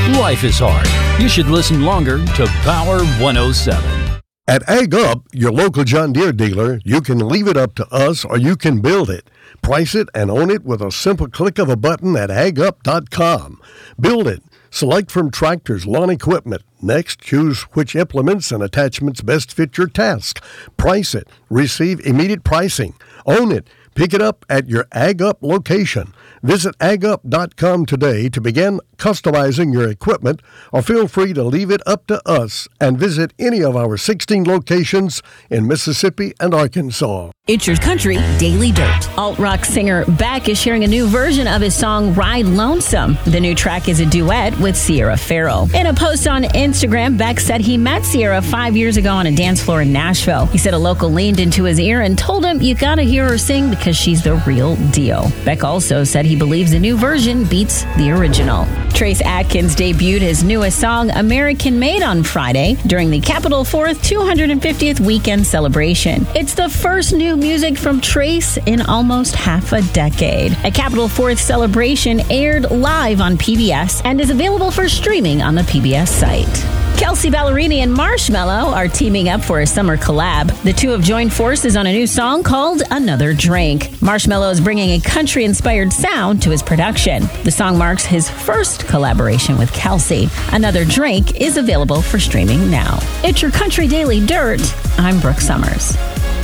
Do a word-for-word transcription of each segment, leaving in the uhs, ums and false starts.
Life is hard. You should listen longer to Power one oh seven. At Ag Up, your local John Deere dealer, you can leave it up to us or you can build it. Price it and own it with a simple click of a button at ag up dot com. Build it. Select from tractors, lawn equipment. Next, choose which implements and attachments best fit your task. Price it. Receive immediate pricing. Own it. Pick it up at your Ag Up location. Visit ag up dot com today to begin customizing your equipment, or feel free to leave it up to us and visit any of our sixteen locations in Mississippi and Arkansas. It's Your Country Daily Dirt. Alt-rock singer Beck is sharing a new version of his song Ride Lonesome. The new track is a duet with Sierra Farrell. In a post on Instagram, Beck said he met Sierra five years ago on a dance floor in Nashville. He said a local leaned into his ear and told him, "You gotta hear her sing because she's the real deal." Beck also said he believes the new version beats the original. Trace Atkins debuted his newest song, American Made, on Friday during the Capitol Fourth two hundred fiftieth weekend celebration. It's the first new music from Trace in almost half a decade. A Capitol Fourth celebration aired live on P B S and is available for streaming on the P B S site. Kelsey Ballerini and Marshmello are teaming up for a summer collab. The two have joined forces on a new song called Another Drink. Marshmello is bringing a country-inspired sound to his production. The song marks his first collaboration with Kelsey. Another Drink is available for streaming now. It's Your Country Daily Dirt. I'm Brooke Summers.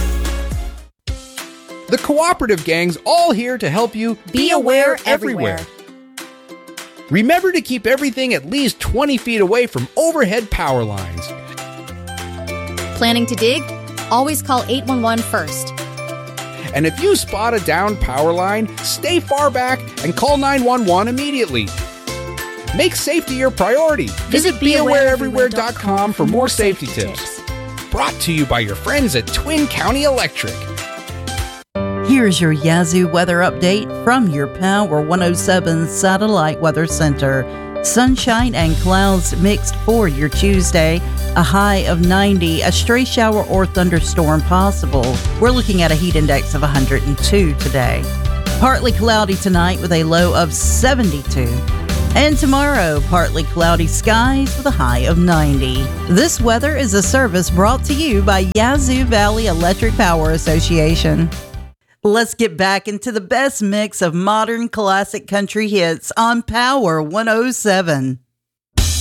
The cooperative gang's all here to help you be aware everywhere. Remember to keep everything at least twenty feet away from overhead power lines. Planning to dig? Always call eight one one first. And if you spot a downed power line, stay far back and call nine one one immediately. Make safety your priority. Visit be aware everywhere dot com for more safety tips. Brought to you by your friends at Twin County Electric. Here's your Yazoo weather update from your Power one oh seven Satellite Weather Center. Sunshine and clouds mixed for your Tuesday. A high of ninety, a stray shower or thunderstorm possible. We're looking at a heat index of one hundred two today. Partly cloudy tonight with a low of seventy-two. And tomorrow, partly cloudy skies with a high of ninety. This weather is a service brought to you by Yazoo Valley Electric Power Association. Let's get back into the best mix of modern classic country hits on Power one oh seven.